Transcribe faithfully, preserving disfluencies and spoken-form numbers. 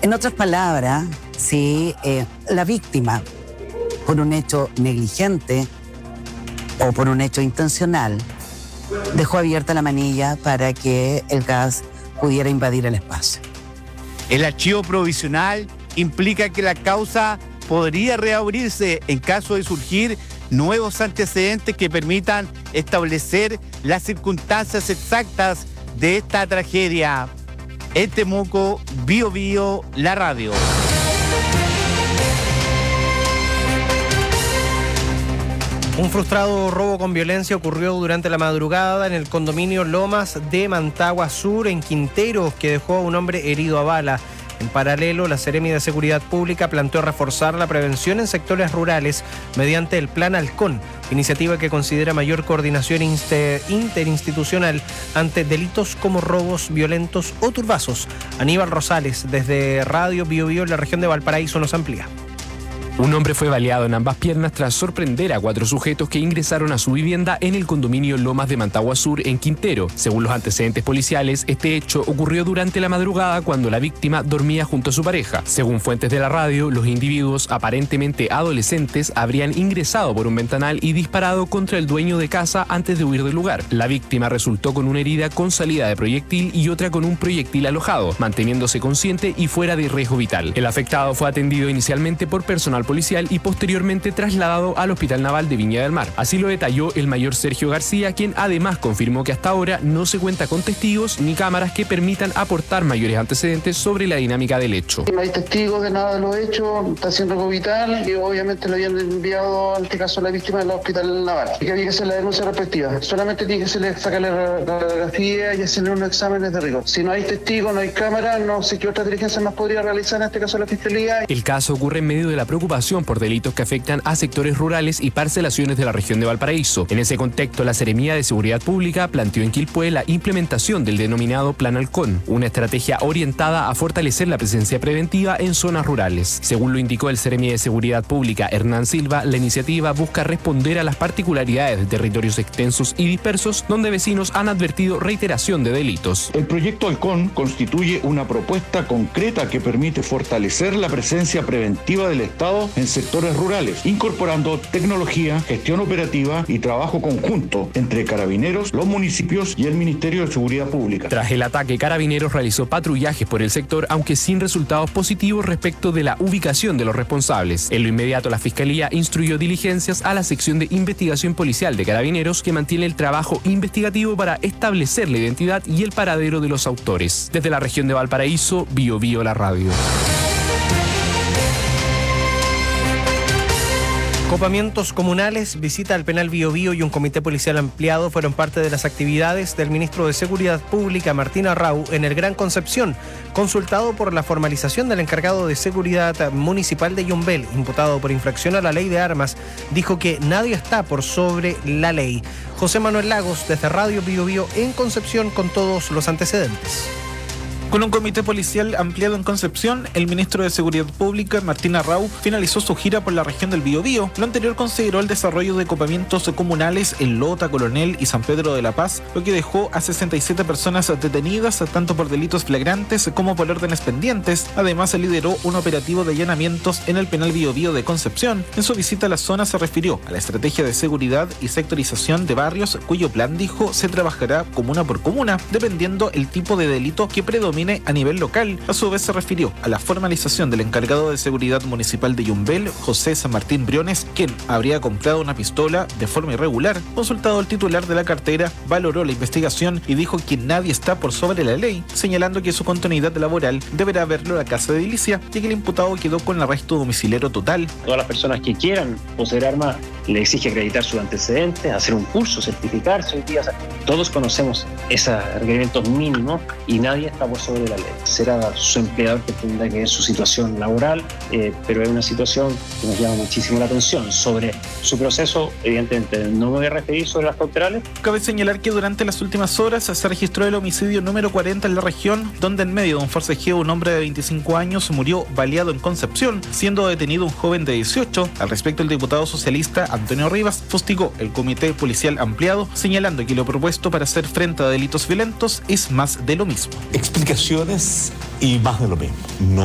En otras palabras, si eh, la víctima, por un hecho negligente o por un hecho intencional, dejó abierta la manilla para que el gas pudiera invadir el espacio. El archivo provisional implica que la causa podría reabrirse en caso de surgir nuevos antecedentes que permitan establecer las circunstancias exactas de esta tragedia. En Temuco, Bio Bio, la radio. Un frustrado robo con violencia ocurrió durante la madrugada en el condominio Lomas de Mantagua Sur, en Quintero, que dejó a un hombre herido a bala. En paralelo, la Seremi de Seguridad Pública planteó reforzar la prevención en sectores rurales mediante el Plan Halcón, iniciativa que considera mayor coordinación inter- interinstitucional ante delitos como robos violentos o turbazos. Aníbal Rosales, desde Radio Bio Bio en la región de Valparaíso, nos amplía. Un hombre fue baleado en ambas piernas tras sorprender a cuatro sujetos que ingresaron a su vivienda en el condominio Lomas de Mantagua Sur, en Quintero. Según los antecedentes policiales, este hecho ocurrió durante la madrugada cuando la víctima dormía junto a su pareja. Según fuentes de la radio, los individuos, aparentemente adolescentes, habrían ingresado por un ventanal y disparado contra el dueño de casa antes de huir del lugar. La víctima resultó con una herida con salida de proyectil y otra con un proyectil alojado, manteniéndose consciente y fuera de riesgo vital. El afectado fue atendido inicialmente por personal policial y posteriormente trasladado al Hospital Naval de Viña del Mar. Así lo detalló el mayor Sergio García, quien además confirmó que hasta ahora no se cuenta con testigos ni cámaras que permitan aportar mayores antecedentes sobre la dinámica del hecho. No hay testigos de nada de los hechos, está siendo algo vital y obviamente le habían enviado, en este caso, a la víctima del Hospital Naval. Y que había que hacer la denuncia respectiva. Solamente tiene que hacerle, sacarle la radiografía y hacerle unos exámenes de rigor. Si no hay testigos, no hay cámara, no sé qué otra diligencia más podría realizar, en este caso la Fiscalía. El caso ocurre en medio de la preocupación por delitos que afectan a sectores rurales y parcelaciones de la región de Valparaíso. En ese contexto, la Seremía de Seguridad Pública planteó en Quilpué la implementación del denominado Plan Halcón, una estrategia orientada a fortalecer la presencia preventiva en zonas rurales. Según lo indicó el Seremi de Seguridad Pública, Hernán Silva, la iniciativa busca responder a las particularidades de territorios extensos y dispersos donde vecinos han advertido reiteración de delitos. El proyecto Halcón constituye una propuesta concreta que permite fortalecer la presencia preventiva del Estado en sectores rurales, incorporando tecnología, gestión operativa y trabajo conjunto entre Carabineros, los municipios y el Ministerio de Seguridad Pública. Tras el ataque, Carabineros realizó patrullajes por el sector, aunque sin resultados positivos respecto de la ubicación de los responsables. En lo inmediato, la Fiscalía instruyó diligencias a la sección de investigación policial de Carabineros, que mantiene el trabajo investigativo para establecer la identidad y el paradero de los autores. Desde la región de Valparaíso, Bio Bio, la radio. Copamientos comunales, visita al penal Bio Bio y un comité policial ampliado fueron parte de las actividades del ministro de Seguridad Pública, Martín Arrau, en el Gran Concepción, consultado por la formalización del encargado de Seguridad Municipal de Yumbel, imputado por infracción a la ley de armas, dijo que nadie está por sobre la ley. José Manuel Lagos, desde Radio Bio Bio en Concepción, con todos los antecedentes. Con un comité policial ampliado en Concepción, el ministro de Seguridad Pública, Martín Arrau, finalizó su gira por la región del Biobío. Lo anterior consideró el desarrollo de copamientos comunales en Lota, Coronel y San Pedro de la Paz, lo que dejó a sesenta y siete personas detenidas, tanto por delitos flagrantes como por órdenes pendientes. Además, se lideró un operativo de allanamientos en el penal Biobío de Concepción. En su visita a la zona se refirió a la estrategia de seguridad y sectorización de barrios, cuyo plan, dijo, se trabajará comuna por comuna, dependiendo el tipo de delito que predomine a nivel local. A su vez se refirió a la formalización del encargado de seguridad municipal de Yumbel, José San Martín Briones, quien habría comprado una pistola de forma irregular. Consultado el titular de la cartera, valoró la investigación y dijo que nadie está por sobre la ley, señalando que su continuidad laboral deberá verlo a la casa de edilicia, ya que el imputado quedó con arresto domiciliario total. Todas las personas que quieran poseer armas le exige acreditar sus antecedentes, hacer un curso, certificarse. Hoy día, o sea, todos conocemos esos requerimientos mínimos y nadie está por sobre de la ley. Será su empleador que tendrá que ver su situación laboral, eh, pero es una situación que nos llama muchísimo la atención. Sobre su proceso, evidentemente no me voy a referir sobre las cauterales. Cabe señalar que durante las últimas horas se registró el homicidio número cuarenta en la región, donde en medio de un forcejeo un hombre de veinticinco años murió baleado en Concepción, siendo detenido un joven de dieciocho. Al respecto, el diputado socialista Antonio Rivas fustigó el comité policial ampliado, señalando que lo propuesto para hacer frente a delitos violentos es más de lo mismo. Explicaciones y más de lo mismo. No